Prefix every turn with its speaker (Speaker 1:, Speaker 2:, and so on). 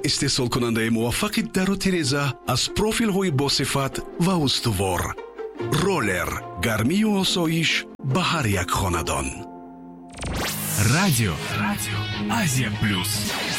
Speaker 1: استحصال کننده موفق در و تیرزه از پروفیل های با صفت و استوار. رولر، گرمی و آسایش به هر یک خاندان.
Speaker 2: Радио Азия Плюс.